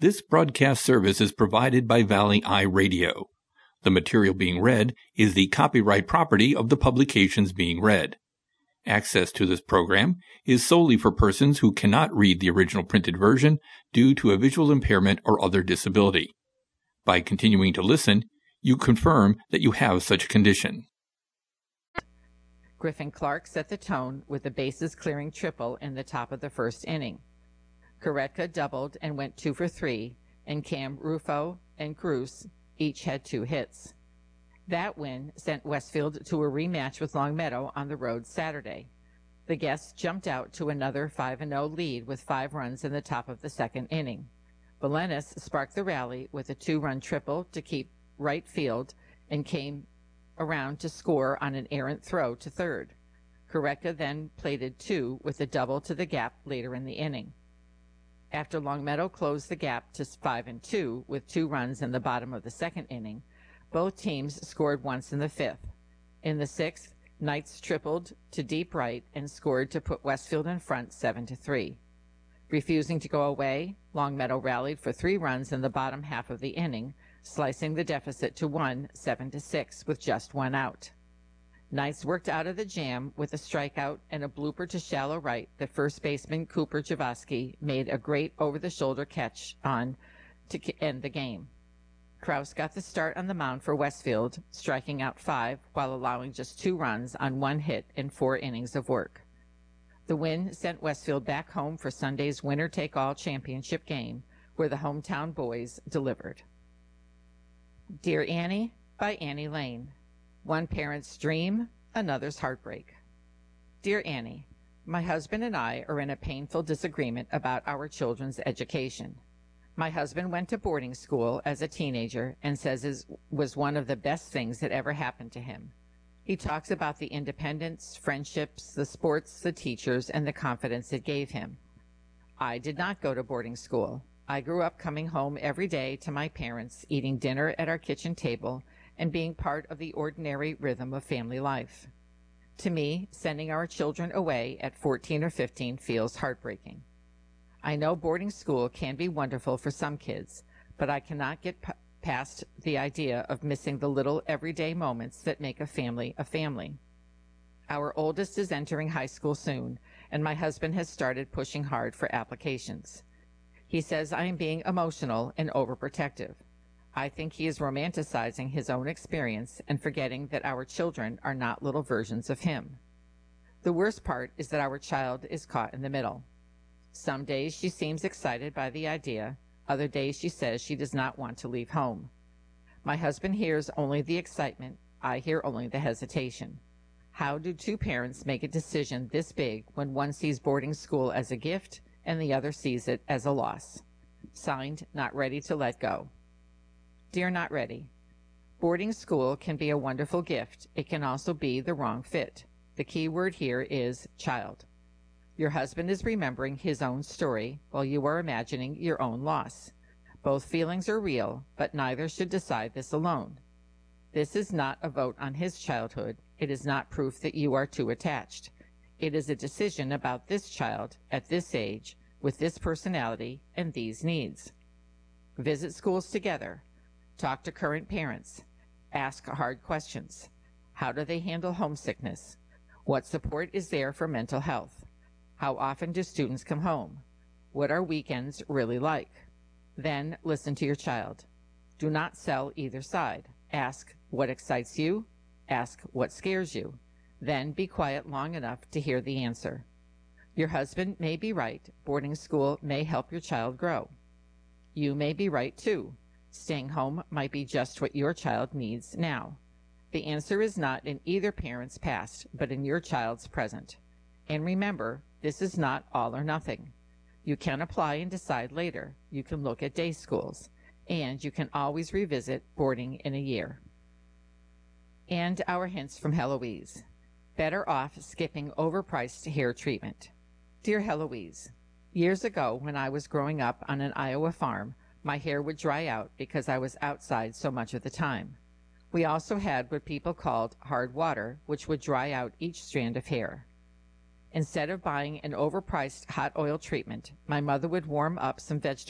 This broadcast service is provided by Valley Eye Radio. The material being read is the copyright property of the publications being read. Access to this program is solely for persons who cannot read the original printed version due to a visual impairment or other disability. By continuing to listen, you confirm that you have such a condition. Griffin Clark set the tone with a bases-clearing triple in the top of the first inning. Koretka doubled and went 2 for 3, and Cam Rufo and Cruz each had 2 hits. That win sent Westfield to a rematch with Longmeadow on the road Saturday. The guests jumped out to another 5-0 lead with 5 runs in the top of the second inning. Belenis sparked the rally with a 2-run triple to keep right field and came around to score on an errant throw to third. Koretka then plated 2 with a double to the gap later in the inning. After Longmeadow closed the gap to 5-2 with 2 runs in the bottom of the second inning, both teams scored once in the 5th. In the 6th, Knights tripled to deep right and scored to put Westfield in front 7-3. Refusing to go away, Longmeadow rallied for 3 runs in the bottom half of the inning, slicing the deficit to 1, 7-6 with just 1 out. Knights worked out of the jam with a strikeout and a blooper to shallow right that first baseman Cooper Javosky made a great over-the-shoulder catch on to end the game. Kraus got the start on the mound for Westfield, striking out 5 while allowing just 2 runs on 1 hit in 4 innings of work. The win sent Westfield back home for Sunday's winner-take-all championship game, where the hometown boys delivered. Dear Annie by Annie Lane. One parent's dream, another's heartbreak. Dear Annie, my husband and I are in a painful disagreement about our children's education. My husband went to boarding school as a teenager and says it was one of the best things that ever happened to him. He talks about the independence, friendships, the sports, the teachers, and the confidence it gave him. I did not go to boarding school. I grew up coming home every day to my parents, eating dinner at our kitchen table, and being part of the ordinary rhythm of family life. To me, sending our children away at 14 or 15 feels heartbreaking. I know boarding school can be wonderful for some kids, but I cannot get past the idea of missing the little everyday moments that make a family a family. Our oldest is entering high school soon, and my husband has started pushing hard for applications. He says I am being emotional and overprotective. I think he is romanticizing his own experience and forgetting that our children are not little versions of him. The worst part is that our child is caught in the middle. Some days she seems excited by the idea, other days she says she does not want to leave home. My husband hears only the excitement, I hear only the hesitation. How do 2 parents make a decision this big when one sees boarding school as a gift and the other sees it as a loss? Signed, Not Ready to Let Go. Dear Not Ready, boarding school can be a wonderful gift. It can also be the wrong fit. The key word here is child. Your husband is remembering his own story while you are imagining your own loss. Both feelings are real, but neither should decide this alone. This is not a vote on his childhood. It is not proof that you are too attached. It is a decision about this child at this age with this personality and these needs. Visit schools together. Talk to current parents. Ask hard questions. How do they handle homesickness? What support is there for mental health? How often do students come home? What are weekends really like? Then listen to your child. Do not sell either side. Ask what excites you. Ask what scares you. Then be quiet long enough to hear the answer. Your husband may be right. Boarding school may help your child grow. You may be right too. Staying home might be just what your child needs now. The answer is not in either parent's past, but in your child's present. And remember, this is not all or nothing. You can apply and decide later. You can look at day schools. And you can always revisit boarding in a year. And our hints from Heloise. Better off skipping overpriced hair treatment. Dear Heloise, years ago when I was growing up on an Iowa farm, my hair would dry out because I was outside so much of the time. We also had what people called hard water, which would dry out each strand of hair. Instead of buying an overpriced hot oil treatment, my mother would warm up some vegetable